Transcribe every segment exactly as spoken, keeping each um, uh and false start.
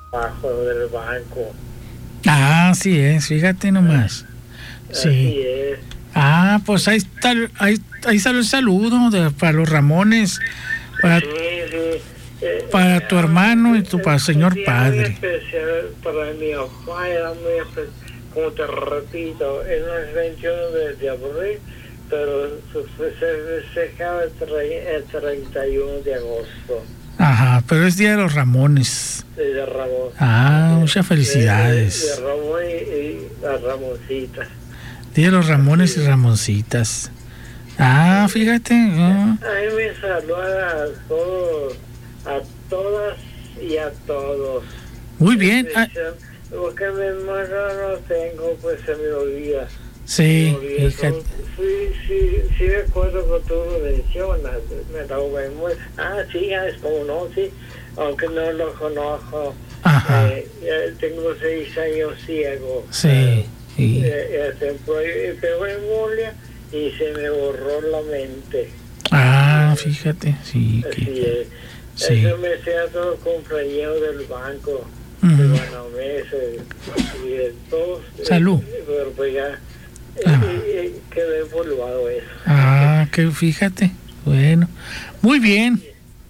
abajo del banco. Ah, sí es, fíjate nomás. Sí. Así es. Ah, pues ahí está, ahí, ahí sale el saludo de, para los Ramones, para, Sí, sí. Eh, para tu hermano y tu pa, señor un día padre. muy especial para mi papá, era muy especial, como te repito, él no es veintiuno de, de abril, pero se festejaba el, el treinta y uno de agosto. Ajá, pero es Día de los Ramones. De Ramón. Ah, de, muchas felicidades. De, de, de Ramón y, y las Ramoncitas. Día de los Ramones sí. y Ramoncitas. Ah, fíjate. Oh. A mí me saluda a todos, a todas y a todos. Muy bien. Ah. Porque mi hermano no tengo, pues se me olvida. Sí, me fíjate. Sí, sí, sí me acuerdo que tú lo mencionas. Me lo muy... Ah, sí, es como no, sí. Aunque no lo conozco. Ajá. Eh, tengo seis años ciego. Sí. Eh, sí. Eh, eh, pegó memoria y se me borró la mente. Ah, fíjate, sí. Así que, es. Sí. Eso me sea todo el compañero del banco, uh-huh. de Banamés, y de todos. Salud. Eh, pero pues ya ah. eh, eh, quedé volvado eso. Ah, que fíjate. Bueno, muy bien.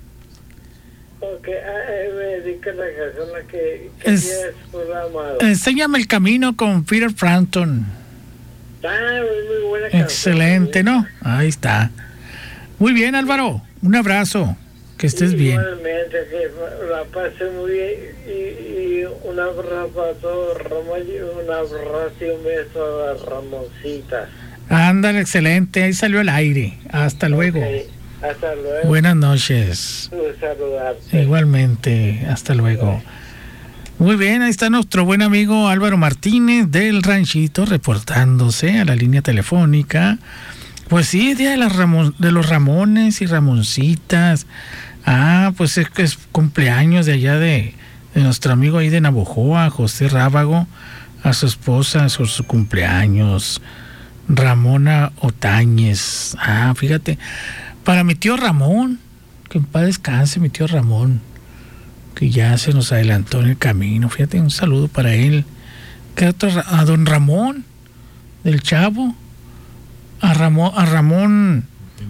Porque eh, me dedica la canción a que, que es, tienes programado. Enséñame el camino con Peter Frampton. Ah, muy buena excelente, canción, ¿no? Ahí está. Muy bien, Álvaro. Un abrazo. Que estés bien. Igualmente, que la pase muy bien y, y un abrazo para todos, Ramón, y un abrazo y un beso a las Ramoncitas. Ándale, excelente. Ahí salió el aire. Hasta luego. Okay. Hasta luego. Buenas noches. Saludarte. Igualmente. Hasta luego. Muy bien, ahí está nuestro buen amigo Álvaro Martínez del Ranchito reportándose a la línea telefónica. Pues sí, Día de, las Ramon, de los Ramones y Ramoncitas. Ah, pues es que es cumpleaños de allá de, de nuestro amigo ahí de Navojoa, José Rábago, a su esposa, a su, su cumpleaños, Ramona Otañez. Ah, fíjate, para mi tío Ramón, que en paz descanse mi tío Ramón, que ya se nos adelantó en el camino. Fíjate, un saludo para él. ¿Qué otro? A don Ramón, del Chavo, a Ramón, a Ramón,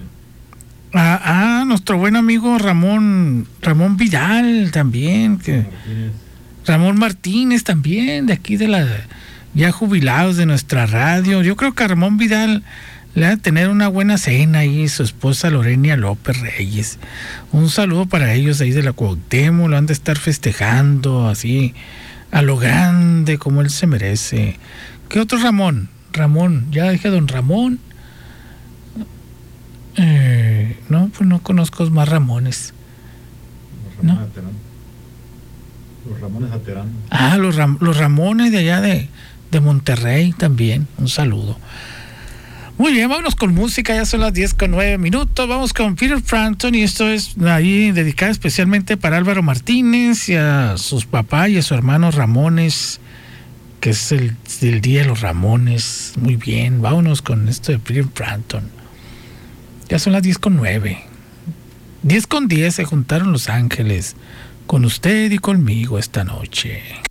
a, a nuestro buen amigo Ramón, Ramón Vidal también, que Martínez. Ramón Martínez también, de aquí de la, ya jubilados de nuestra radio. Yo creo que a Ramón Vidal le va a tener una buena cena ahí, su esposa Lorenia López Reyes. Un saludo para ellos ahí de la Cuauhtémoc, lo han de estar festejando así, a lo grande, como él se merece. ¿Qué otro Ramón? Ramón, ya dije don Ramón. Eh, no, pues no conozco más Ramones. Los Ramones, ¿no? Aterán. Los Ramones Aterán. Ah, los, Ram, los Ramones de allá de, de Monterrey también. Un saludo. Muy bien, vámonos con música, ya son las diez con nueve minutos, vamos con Peter Frampton y esto es ahí dedicado especialmente para Álvaro Martínez y a sus papás y a su hermano Ramones, que es el, el Día de los Ramones. Muy bien, vámonos con esto de Peter Frampton. Ya son las diez con nueve. diez con diez se juntaron los ángeles con usted y conmigo esta noche.